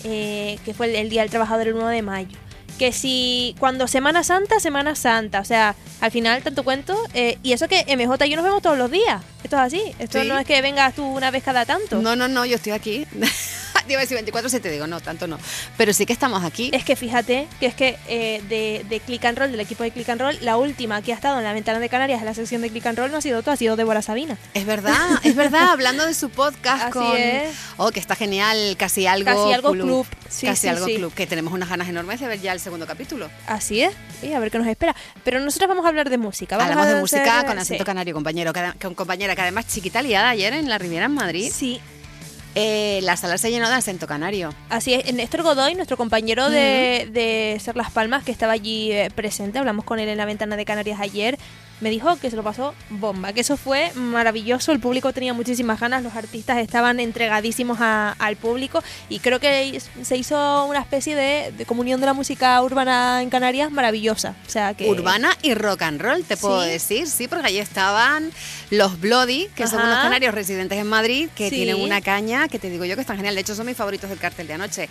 que fue el Día del Trabajador el 1 de mayo. Que si cuando Semana Santa, o sea, al final tanto cuento, y eso que MJ y yo nos vemos todos los días, esto es así, esto ¿Sí? no es que vengas tú una vez cada tanto. No, yo estoy aquí. Te iba a decir 24/7, digo, no, tanto no. Pero sí que estamos aquí. Es que fíjate que es que de Click and Roll, del equipo de Click and Roll, la última que ha estado en la ventana de Canarias en la sección de Click and Roll no ha sido tú, ha sido Débora Sabina. Es verdad, hablando de su podcast Así es. Oh, que está genial, Casi Algo Club. Sí, Casi sí, Algo sí. Club, que tenemos unas ganas enormes de ver ya el segundo capítulo. Así es, y a ver qué nos espera. Pero nosotros vamos a hablar de música. Hablamos de música hacer- con acento sí. canario, compañera, que además chiquita liada ayer en la Riviera en Madrid. Sí, La sala se llenó de acento canario. así es. Néstor Godoy, nuestro compañero de Ser Las Palmas, que estaba allí presente, hablamos con él en la ventana de Canarias ayer, me dijo que se lo pasó bomba, que eso fue maravilloso, el público tenía muchísimas ganas, los artistas estaban entregadísimos al público y creo que se hizo una especie de comunión de la música urbana en Canarias maravillosa. O sea que Urbana y rock and roll, te puedo Sí. decir, sí, porque allí estaban los Bloody, que son Ajá. unos canarios residentes en Madrid, que Sí. tienen una caña, que te digo yo que están genial, de hecho son mis favoritos del cartel de anoche.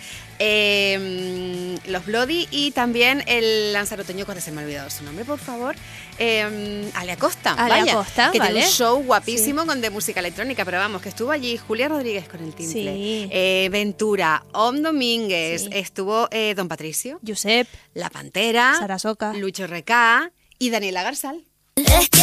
Los Bloody y también el lanzaroteño, cuando se me ha olvidado su nombre, por favor, Ale Acosta, Ale vaya, Acosta, que vale. tiene un show guapísimo con de música electrónica, pero vamos, que estuvo allí Julia Rodríguez con el timple, Sí. Ventura, Om Domínguez, Sí. estuvo Don Patricio, Josep, La Pantera, Sara Soca. Lucho Recá y Daniela Garzal. Es que